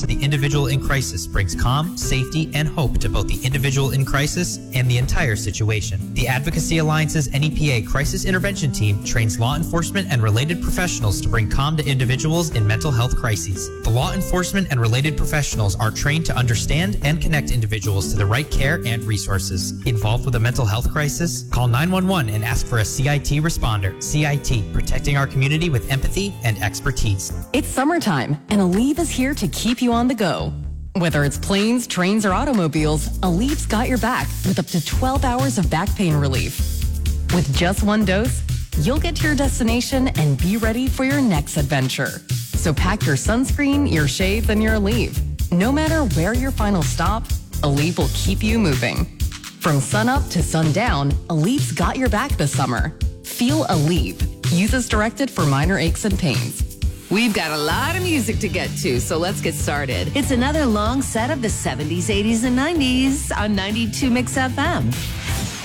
to the individual in crisis brings calm, safety, and hope to both the individual in crisis and the entire situation. The Advocacy Alliance's NEPA Crisis Intervention Team trains law enforcement and related professionals to bring calm to individuals in mental health crises. The law enforcement and related professionals are trained to understand and connect individuals to the right care and resources. Involved with a mental health crisis? Call 911 and ask for a CIT responder. CIT, protecting our community with empathy and expertise. It's summertime, and Aleve is here to keep you on the go. Whether it's planes, trains, or automobiles, Aleve's got your back with up to 12 hours of back pain relief. With just one dose, you'll get to your destination and be ready for your next adventure. So pack your sunscreen, your shades, and your Aleve. No matter where your final stop, Aleve will keep you moving. From sunup to sundown, Aleve's got your back this summer. Feel Aleve. Use as directed for minor aches and pains. We've got a lot of music to get to, so let's get started. It's another long set of the 70s, 80s, and 90s on 92 Mix FM.